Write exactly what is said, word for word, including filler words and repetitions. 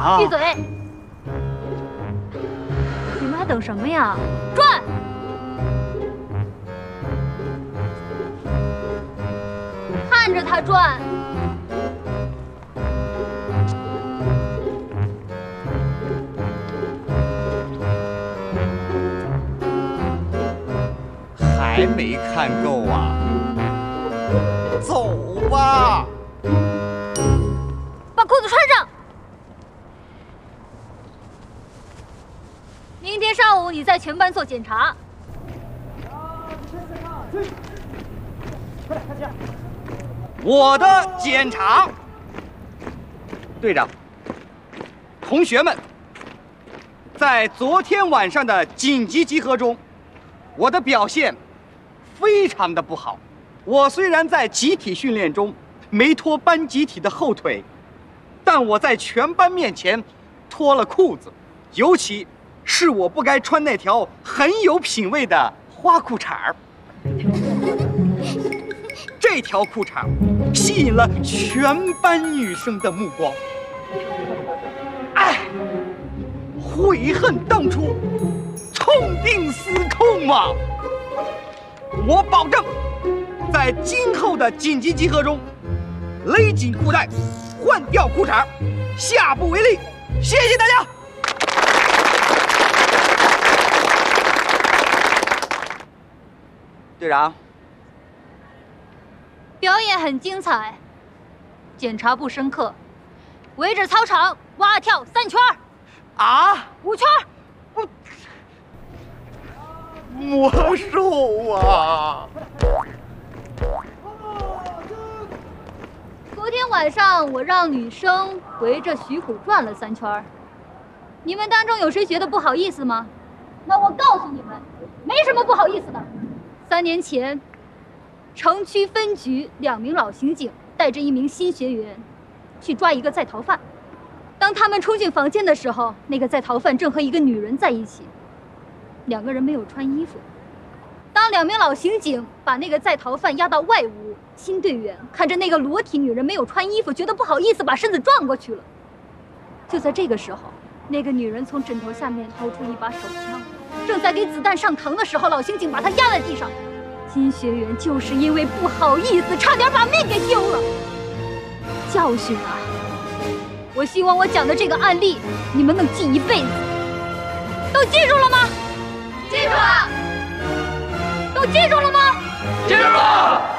啊！ 闭嘴！你们还等什么呀？转！看着他转。 还没看够啊？走吧。 把裤子穿上。明天上午你在全班做检查。 我的检查，队长，同学们，在昨天晚上的紧急集合中，我的表现非常的不好。我虽然在集体训练中没拖班集体的后腿，但我在全班面前脱了裤子，尤其是我不该穿那条很有品味的花裤衩儿。这条裤衩吸引了全班女生的目光。哎，悔恨当初，痛定思痛啊！我保证，在今后的紧急集合中，勒紧裤带，换掉裤衩，下不为例。谢谢大家。队长。 表演很精彩，检查不深刻，围着操场蛙跳三圈啊， 五圈不，魔兽啊！ 昨天晚上我让女生围着徐虎转了三圈，你们当中有谁觉得不好意思吗？那我告诉你们，没什么不好意思的。三年前。城区分局两名老刑警带着一名新学员去抓一个在逃犯。当他们冲进房间的时候，那个在逃犯正和一个女人在一起，两个人没有穿衣服。当两名老刑警把那个在逃犯押到外屋，新队员看着那个裸体女人没有穿衣服，觉得不好意思，把身子转过去了。就在这个时候，那个女人从枕头下面掏出一把手枪，正在给子弹上膛的时候，老刑警把她压在地上。新学员就是因为不好意思，差点把命给丢了。教训啊！我希望我讲的这个案例，你们能记一辈子。都记住了吗？记住了。都记住了吗？ 记住了。